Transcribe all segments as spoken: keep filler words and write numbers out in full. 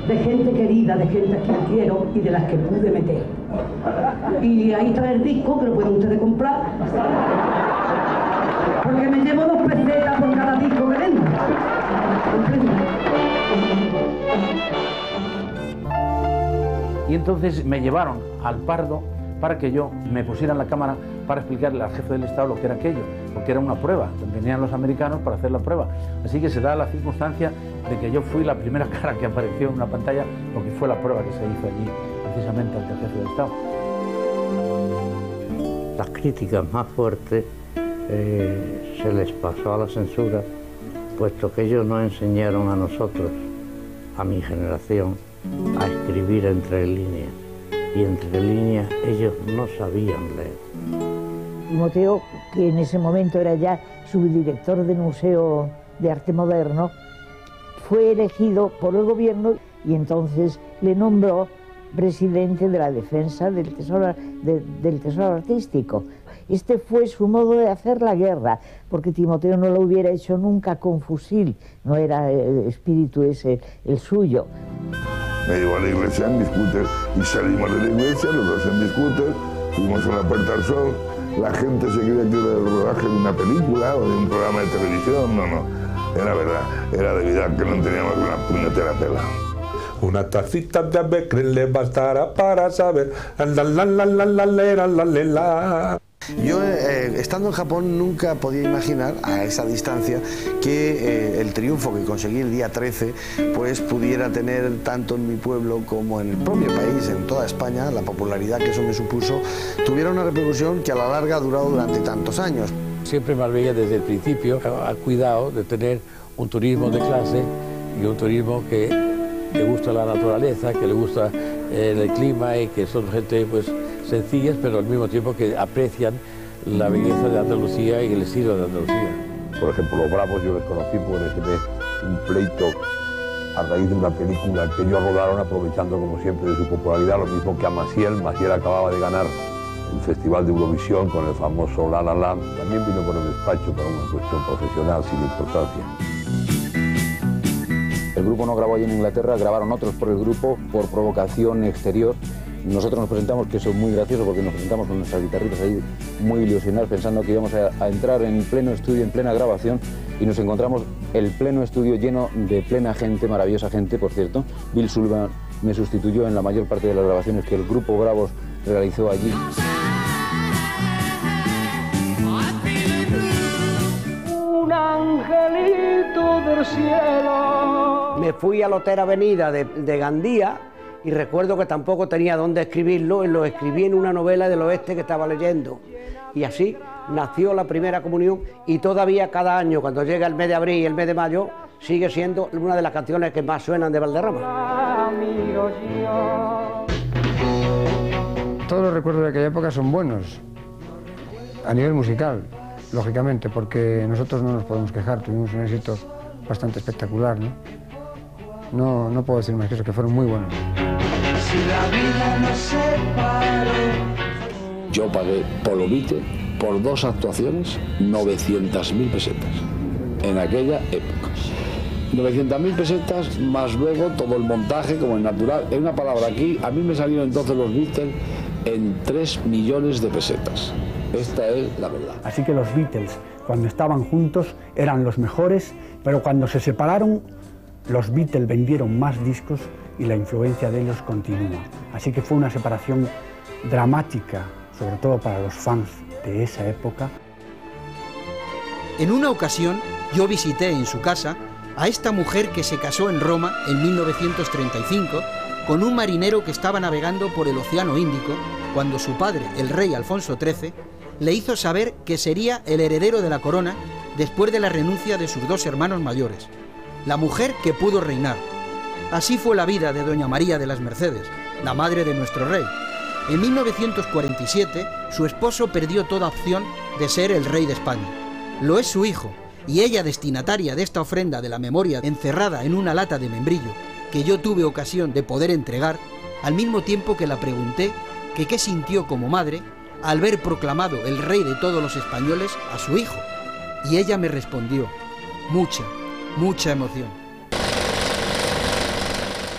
de gente querida, de gente a quien quiero y de las que pude meter. Y ahí está el disco, que lo pueden ustedes comprar, porque me llevo dos pesetas por cada disco que vendo. Y entonces me llevaron al Pardo para que yo me pusiera en la cámara para explicarle al jefe del Estado lo que era aquello, porque era una prueba, venían los americanos para hacer la prueba. Así que se da la circunstancia de que yo fui la primera cara que apareció en una pantalla, porque fue la prueba que se hizo allí, precisamente ante el jefe del Estado. Las críticas más fuertes eh, se les pasó a la censura, puesto que ellos nos enseñaron a nosotros, a mi generación, a escribir entre líneas. Y entre líneas ellos no sabían leer. Timoteo, que en ese momento era ya subdirector del Museo de Arte Moderno, fue elegido por el gobierno y entonces le nombró presidente de la defensa del tesoro, de, del tesoro artístico. Este fue su modo de hacer la guerra, porque Timoteo no lo hubiera hecho nunca con fusil, no era el espíritu ese el suyo. Me llevó a la iglesia en mi scooter y salimos de la iglesia, los dos en mi scooter, fuimos a la Puerta del Sol, la gente se creía que era el rodaje de una película o de un programa de televisión, no, no, era verdad, era de vida que no teníamos una puñetera tela. Una tacita de Becre le bastará para saber la la la la la la la la la. Yo, eh, estando en Japón, nunca podía imaginar a esa distancia que eh, el triunfo que conseguí el día trece pues pudiera tener tanto en mi pueblo como en el propio país, en toda España, la popularidad que eso me supuso, tuviera una repercusión que a la larga ha durado durante tantos años. Siempre Marbella desde el principio ha cuidado de tener un turismo de clase y un turismo que le gusta la naturaleza, que le gusta eh, el clima y que son gente pues sencillas, pero al mismo tiempo que aprecian la belleza de Andalucía y el estilo de Andalucía. Por ejemplo, los Bravos yo les conocí porque les llevé un pleito a raíz de una película que ellos rodaron aprovechando como siempre de su popularidad, lo mismo que a Maciel. Maciel acababa de ganar el Festival de Eurovisión con el famoso La La La. También vino por el despacho para una cuestión profesional sin importancia. El grupo no grabó allí en Inglaterra, grabaron otros por el grupo por provocación exterior. Nosotros nos presentamos, que eso es muy gracioso porque nos presentamos con nuestras guitarritas ahí muy ilusionados pensando que íbamos a, a entrar en pleno estudio, en plena grabación, y nos encontramos el pleno estudio lleno de plena gente, maravillosa gente, por cierto. Bill Sullivan me sustituyó en la mayor parte de las grabaciones que el grupo Bravos realizó allí. Un angelito del cielo. Me fui a la Hotel Avenida de, de Gandía y recuerdo que tampoco tenía dónde escribirlo, y lo escribí en una novela del oeste que estaba leyendo. Y así nació la primera comunión, y todavía cada año, cuando llega el mes de abril y el mes de mayo, sigue siendo una de las canciones que más suenan de Valderrama. Todos los recuerdos de aquella época son buenos, a nivel musical, lógicamente, porque nosotros no nos podemos quejar, tuvimos un éxito bastante espectacular, ¿no? No, no puedo decir más que eso, que fueron muy buenos. Si la vida nos separó. Yo pagué por lo Beatles, por dos actuaciones, novecientas mil pesetas en aquella época. novecientas mil pesetas más luego todo el montaje como el natural. En una palabra, aquí a mí me salieron entonces los Beatles en tres millones de pesetas. Esta es la verdad. Así que los Beatles, cuando estaban juntos, eran los mejores, pero cuando se separaron, los Beatles vendieron más discos y la influencia de ellos continúa. Así que fue una separación dramática, sobre todo para los fans de esa época. En una ocasión, yo visité en su casa a esta mujer que se casó en Roma en mil novecientos treinta y cinco con un marinero que estaba navegando por el Océano Índico cuando su padre, el rey Alfonso trece, le hizo saber que sería el heredero de la corona después de la renuncia de sus dos hermanos mayores. La mujer que pudo reinar. Así fue la vida de doña María de las Mercedes, la madre de nuestro rey. En mil novecientos cuarenta y siete, su esposo perdió toda opción de ser el rey de España. Lo es su hijo, y ella destinataria de esta ofrenda de la memoria encerrada en una lata de membrillo, que yo tuve ocasión de poder entregar, al mismo tiempo que la pregunté que qué sintió como madre al ver proclamado el rey de todos los españoles a su hijo. Y ella me respondió, mucha, mucha emoción.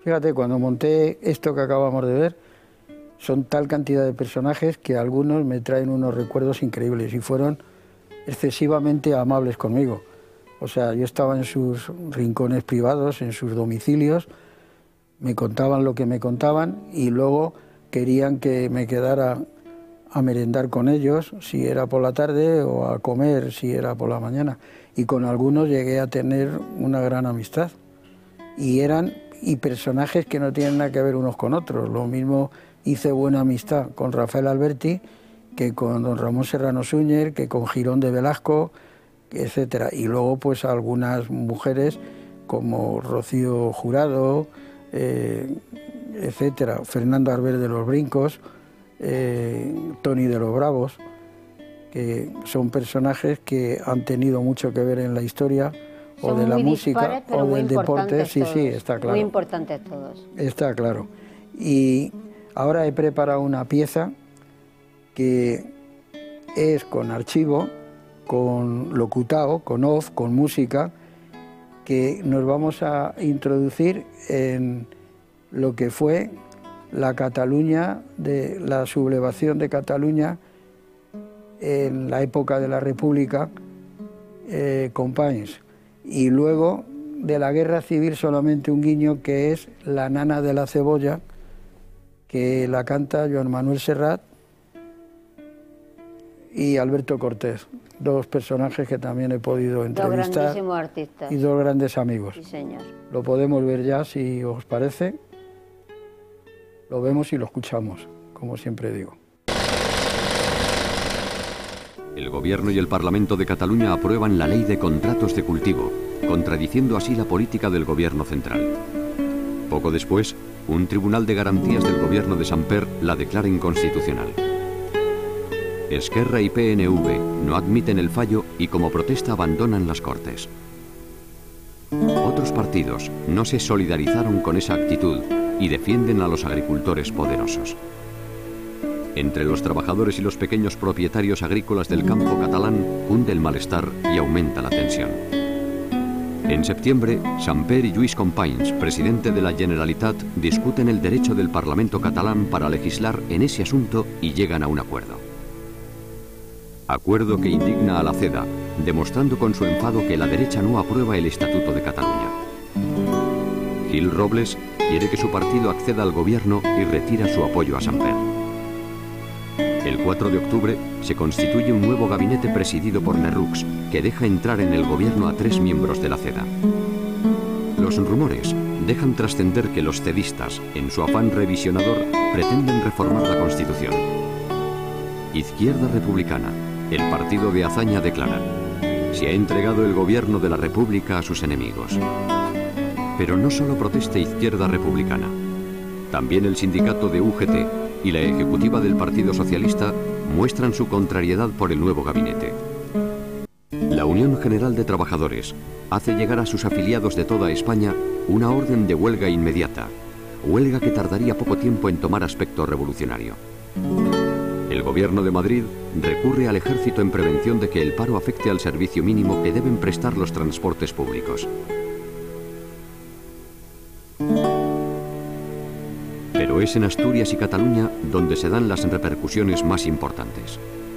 Fíjate, cuando monté esto que acabamos de ver, son tal cantidad de personajes que algunos me traen unos recuerdos increíbles y fueron excesivamente amables conmigo. O sea, yo estaba en sus rincones privados, en sus domicilios, me contaban lo que me contaban y luego querían que me quedara a merendar con ellos, si era por la tarde, o a comer, si era por la mañana. Y con algunos llegué a tener una gran amistad. Y eran y personajes que no tienen nada que ver unos con otros. Lo mismo hice buena amistad con Rafael Alberti que con don Ramón Serrano Súñer, que con Girón de Velasco, etcétera. Y luego pues algunas mujeres como Rocío Jurado, eh, etcétera, Fernando Arber de los Brincos, eh, Tony de los Bravos, que son personajes que han tenido mucho que ver en la historia o de la música o del deporte. Sí, sí, está claro. Muy importantes todos. Está claro. Y ahora he preparado una pieza que es con archivo, con locutado, con off, con música, que nos vamos a introducir en lo que fue la Cataluña, de la sublevación de Cataluña en la época de la República, eh, Companys. Y luego de la Guerra Civil solamente un guiño, que es La nana de la cebolla, que la canta Joan Manuel Serrat y Alberto Cortés, dos personajes que también he podido entrevistar. Dos grandísimos artistas. Y dos grandes amigos. Sí, señor. Lo podemos ver ya, si os parece. Lo vemos y lo escuchamos, como siempre digo. El Gobierno y el Parlamento de Cataluña aprueban la Ley de Contratos de Cultivo, contradiciendo así la política del Gobierno central. Poco después, un tribunal de garantías del Gobierno de Samper la declara inconstitucional. Esquerra y P N V no admiten el fallo y como protesta abandonan las Cortes. Otros partidos no se solidarizaron con esa actitud y defienden a los agricultores poderosos. Entre los trabajadores y los pequeños propietarios agrícolas del campo catalán cunde el malestar y aumenta la tensión. En septiembre, Samper y Lluís Companys, presidente de la Generalitat, discuten el derecho del Parlamento catalán para legislar en ese asunto y llegan a un acuerdo. Acuerdo que indigna a la CEDA, demostrando con su enfado que la derecha no aprueba el Estatuto de Cataluña. Gil Robles quiere que su partido acceda al gobierno y retira su apoyo a Samper. El cuatro de octubre se constituye un nuevo gabinete presidido por Lerroux, que deja entrar en el gobierno a tres miembros de la CEDA. Los rumores dejan trascender que los cedistas, en su afán revisionador, pretenden reformar la Constitución. Izquierda Republicana, el partido de hazaña, declara: se ha entregado el gobierno de la República a sus enemigos. Pero no solo protesta Izquierda Republicana. También el sindicato de U G T y la ejecutiva del Partido Socialista muestran su contrariedad por el nuevo gabinete. La Unión General de Trabajadores hace llegar a sus afiliados de toda España una orden de huelga inmediata, huelga que tardaría poco tiempo en tomar aspecto revolucionario. El Gobierno de Madrid recurre al Ejército en prevención de que el paro afecte al servicio mínimo que deben prestar los transportes públicos. Pero es en Asturias y Cataluña donde se dan las repercusiones más importantes.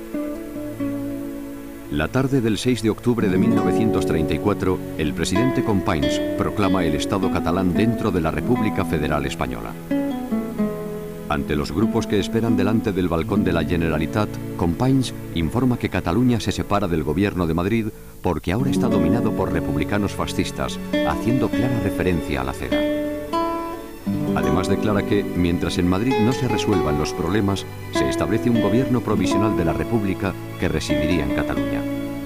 La tarde del seis de octubre de mil novecientos treinta y cuatro, el presidente Companys proclama el Estado catalán dentro de la República Federal Española. Ante los grupos que esperan delante del balcón de la Generalitat, Companys informa que Cataluña se separa del Gobierno de Madrid porque ahora está dominado por republicanos fascistas, haciendo clara referencia a la CEDA. Además declara que, mientras en Madrid no se resuelvan los problemas, se establece un gobierno provisional de la República que residiría en Cataluña.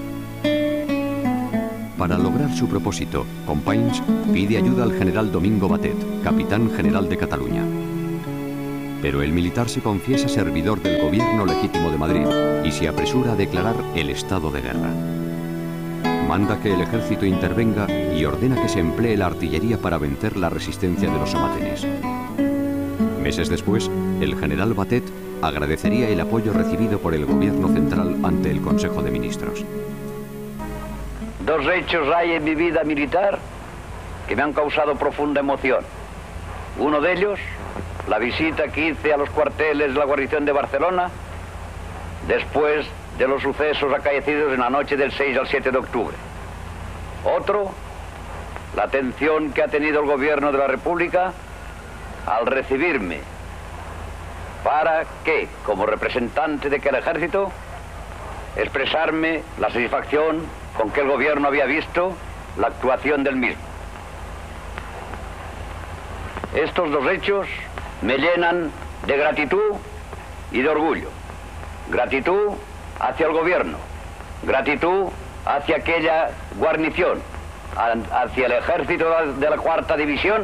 Para lograr su propósito, Companys pide ayuda al general Domingo Batet, capitán general de Cataluña. Pero el militar se confiesa servidor del gobierno legítimo de Madrid y se apresura a declarar el estado de guerra. Manda que el ejército intervenga y ordena que se emplee la artillería para vencer la resistencia de los somatenes. Meses después, el general Batet agradecería el apoyo recibido por el gobierno central ante el Consejo de Ministros. Dos hechos hay en mi vida militar que me han causado profunda emoción. Uno de ellos, la visita que hice a los cuarteles de la guarnición de Barcelona después de los sucesos acaecidos en la noche del seis al siete de octubre. Otro, la atención que ha tenido el gobierno de la República al recibirme para que, como representante de aquel ejército, expresarme la satisfacción con que el gobierno había visto la actuación del mismo. Estos dos hechos me llenan de gratitud y de orgullo. Gratitud hacia el gobierno, gratitud hacia aquella guarnición, hacia el ejército de la cuarta división.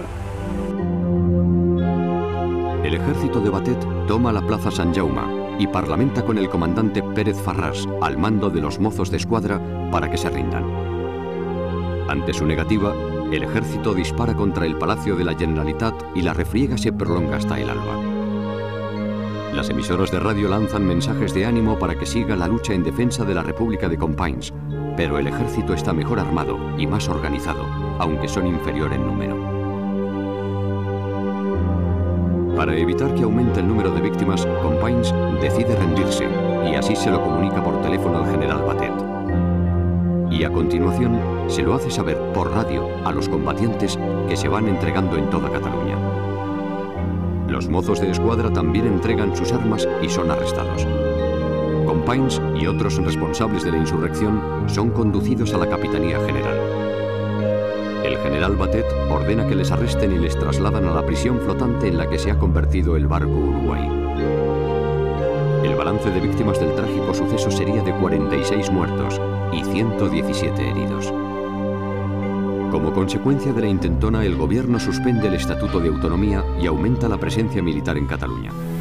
El ejército de Batet toma la plaza San Jaume y parlamenta con el comandante Pérez Farrás al mando de los mozos de escuadra para que se rindan. Ante su negativa, el ejército dispara contra el Palacio de la Generalitat y la refriega se prolonga hasta el alba. Las emisoras de radio lanzan mensajes de ánimo para que siga la lucha en defensa de la República de Companys, pero el ejército está mejor armado y más organizado, aunque son inferior en número. Para evitar que aumente el número de víctimas, Companys decide rendirse y así se lo comunica por teléfono al general Batet. Y a continuación se lo hace saber por radio a los combatientes que se van entregando en toda Cataluña. Los mozos de escuadra también entregan sus armas y son arrestados. Companys y otros responsables de la insurrección son conducidos a la Capitanía General. El general Batet ordena que les arresten y les trasladan a la prisión flotante en la que se ha convertido el barco Uruguay. El balance de víctimas del trágico suceso sería de cuarenta y seis muertos y ciento diecisiete heridos. Como consecuencia de la intentona, el gobierno suspende el Estatuto de Autonomía y aumenta la presencia militar en Cataluña.